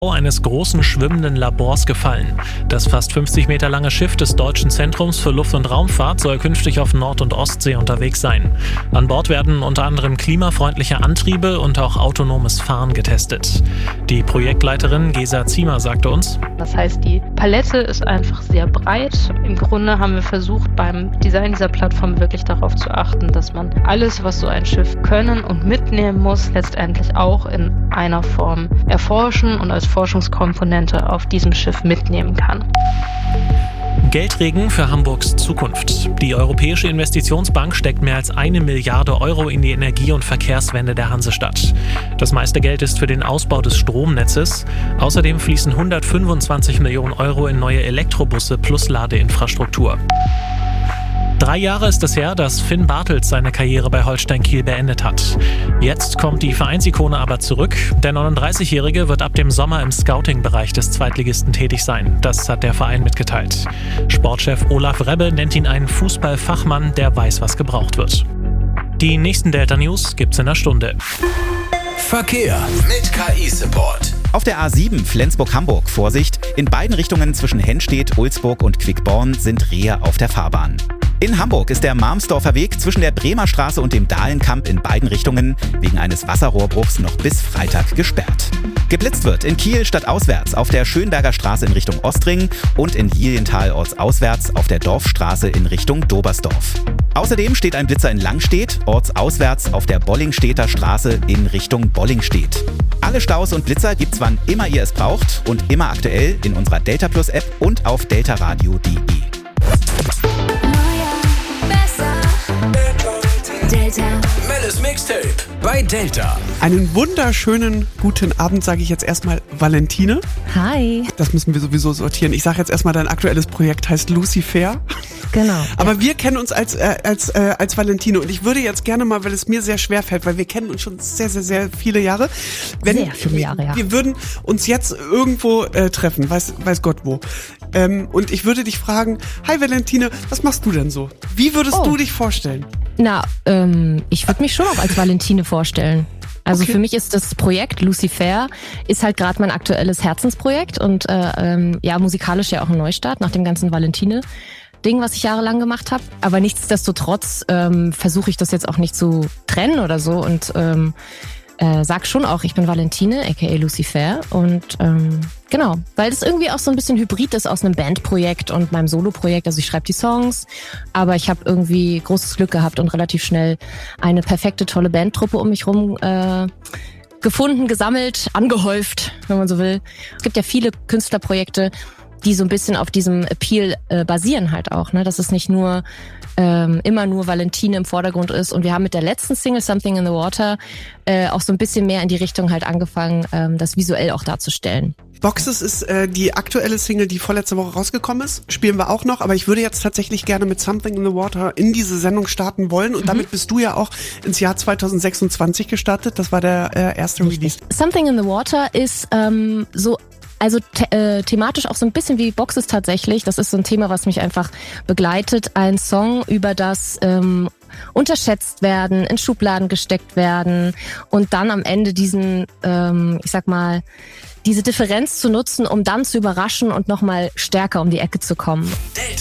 Eines großen schwimmenden Labors gefallen. Das fast 50 Meter lange Schiff des Deutschen Zentrums für Luft- und Raumfahrt soll künftig auf Nord- und Ostsee unterwegs sein. An Bord werden unter anderem klimafreundliche Antriebe und auch autonomes Fahren getestet. Die Projektleiterin Gesa Ziemer sagte uns: Das heißt, die Palette ist einfach sehr breit. Im Grunde haben wir versucht, beim Design dieser Plattform wirklich darauf zu achten, dass man alles, was so ein Schiff können und mitnehmen muss, letztendlich auch in einer Form erforschen und als Forschungskomponente auf diesem Schiff mitnehmen kann. Geldregen für Hamburgs Zukunft. Die Europäische Investitionsbank steckt mehr als 1 Milliarde Euro in die Energie- und Verkehrswende der Hansestadt. Das meiste Geld ist für den Ausbau des Stromnetzes. Außerdem fließen 125 Millionen Euro in neue Elektrobusse plus Ladeinfrastruktur. 3 Jahre ist es her, dass Finn Bartels seine Karriere bei Holstein Kiel beendet hat. Jetzt kommt die Vereinsikone aber zurück. Der 39-Jährige wird ab dem Sommer im Scouting-Bereich des Zweitligisten tätig sein. Das hat der Verein mitgeteilt. Sportchef Olaf Rebbe nennt ihn einen Fußballfachmann, der weiß, was gebraucht wird. Die nächsten Delta-News gibt's in einer Stunde. Verkehr mit KI-Support. Auf der A7 Flensburg-Hamburg, Vorsicht, in beiden Richtungen zwischen Henstedt, Ulzburg und Quickborn sind Rehe auf der Fahrbahn. In Hamburg ist der Marmsdorfer Weg zwischen der Bremer Straße und dem Dahlenkamp in beiden Richtungen wegen eines Wasserrohrbruchs noch bis Freitag gesperrt. Geblitzt wird in Kiel stadtauswärts auf der Schönberger Straße in Richtung Ostring und in Lilienthal ortsauswärts auf der Dorfstraße in Richtung Dobersdorf. Außerdem steht ein Blitzer in Langstedt, ortsauswärts auf der Bollingstedter Straße in Richtung Bollingstedt. Alle Staus und Blitzer gibt's wann immer ihr es braucht und immer aktuell in unserer Delta Plus App und auf deltaradio.de. Mellis Mixtape bei Delta. Einen wunderschönen guten Abend, sage ich jetzt erstmal Valentine. Hi. Das müssen wir sowieso sortieren. Ich sage jetzt erstmal, dein aktuelles Projekt heißt Lucifer. Genau. Aber wir kennen uns als Valentine und ich würde jetzt gerne mal, weil es mir sehr schwer fällt, weil wir kennen uns schon sehr, sehr, sehr viele Jahre. Sehr viele Jahre, ja. Wir würden uns jetzt irgendwo treffen, weiß Gott wo. Und ich würde dich fragen, hi Valentine, was machst du denn so? Wie würdest du dich vorstellen? Na, ich würde mich schon auch als Valentine vorstellen. Also Für mich ist das Projekt Lucifer ist halt gerade mein aktuelles Herzensprojekt und musikalisch ja auch ein Neustart nach dem ganzen Valentine-Ding, was ich jahrelang gemacht habe. Aber nichtsdestotrotz versuche ich das jetzt auch nicht zu trennen oder so und sag schon auch, ich bin Valentine, aka Lucifer und genau, weil das irgendwie auch so ein bisschen hybrid ist aus einem Bandprojekt und meinem Soloprojekt. Also ich schreibe die Songs, aber ich habe irgendwie großes Glück gehabt und relativ schnell eine perfekte, tolle Bandtruppe um mich rum gefunden, gesammelt, angehäuft, wenn man so will. Es gibt ja viele Künstlerprojekte, die so ein bisschen auf diesem Appeal basieren halt auch, ne? Dass es nicht nur immer nur Valentine im Vordergrund ist. Und wir haben mit der letzten Single Something in the Water auch so ein bisschen mehr in die Richtung halt angefangen, das visuell auch darzustellen. Boxes ist die aktuelle Single, die vorletzte Woche rausgekommen ist. Spielen wir auch noch, aber ich würde jetzt tatsächlich gerne mit Something in the Water in diese Sendung starten wollen. Und damit bist du ja auch ins Jahr 2026 gestartet. Das war der erste Release. Something in the Water ist thematisch auch so ein bisschen wie Boxes tatsächlich. Das ist so ein Thema, was mich einfach begleitet. Ein Song über das unterschätzt werden, in Schubladen gesteckt werden und dann am Ende diesen, diese Differenz zu nutzen, um dann zu überraschen und nochmal stärker um die Ecke zu kommen.